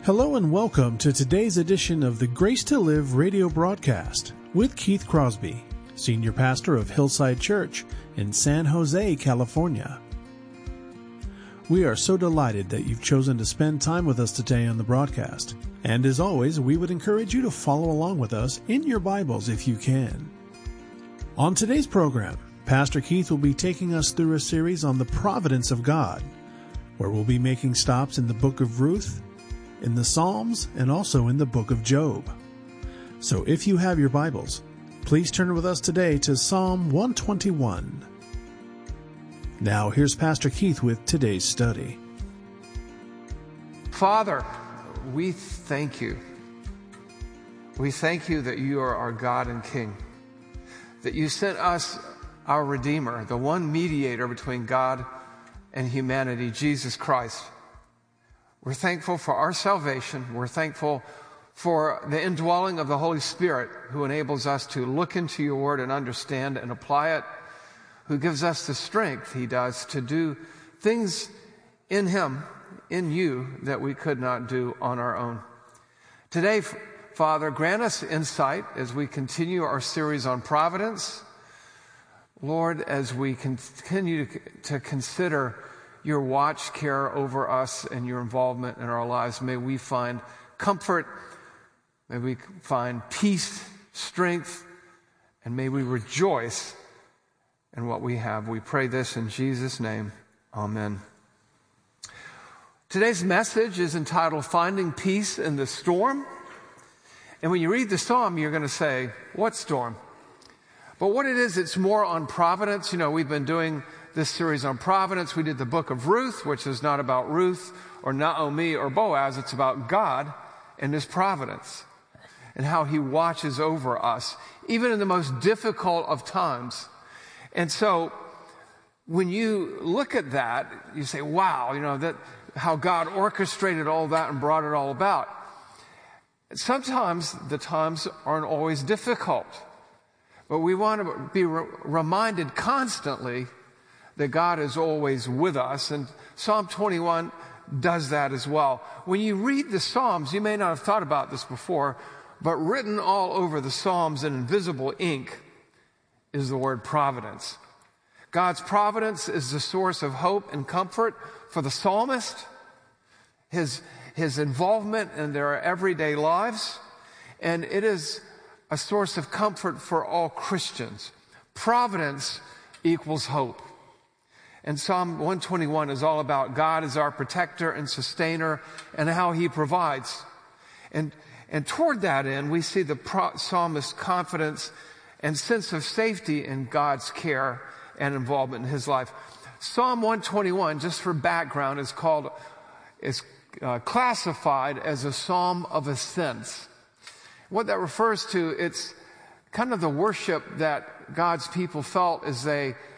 Hello and welcome to today's edition of the Grace to Live radio broadcast with Keith Crosby, Senior Pastor of Hillside Church in San Jose, California. We are so delighted that you've chosen to spend time with us today on the broadcast. And as always, we would encourage you to follow along with us in your Bibles if you can. On today's program, Pastor Keith will be taking us through a series on the providence of God, where we'll be making stops in the book of Ruth, in the Psalms, and also in the book of Job. So if you have your Bibles, please turn with us today to Psalm 121. Now here's Pastor Keith with today's study. Father, we thank you. We thank you that you are our God and King, that you sent us our Redeemer, the one mediator between God and humanity, Jesus Christ. We're thankful for our salvation. We're thankful for the indwelling of the Holy Spirit, who enables us to look into your word and understand and apply it, who gives us the strength, he does, to do things in him, in you, that we could not do on our own. Today, Father, grant us insight as we continue our series on providence. Lord, as we continue to consider your watch care over us and your involvement in our lives, may we find comfort, may we find peace, strength, and may we rejoice in what we have. We pray this in Jesus' name. Amen. Today's message is entitled Finding Peace in the Storm. And when you read the psalm, you're going to say, what storm? But what it is, it's more on providence. You know, we've been doing this series on providence. We did the book of Ruth, which is not about Ruth or Naomi or Boaz. It's about God and his providence and how he watches over us, even in the most difficult of times. And so when you look at that, you say, wow, you know, that how God orchestrated all that and brought it all about. Sometimes the times aren't always difficult, but we want to be reminded constantly that God is always with us, and Psalm 21 does that as well. When you read the Psalms, you may not have thought about this before, but written all over the Psalms in invisible ink is the word providence. God's providence is the source of hope and comfort for the psalmist, his involvement in their everyday lives, and it is a source of comfort for all Christians. Providence equals hope. And Psalm 121 is all about God as our protector and sustainer and how he provides. And toward that end, we see the psalmist's confidence and sense of safety in God's care and involvement in his life. Psalm 121, just for background, is classified as a psalm of ascents. What that refers to, it's kind of the worship that God's people felt as they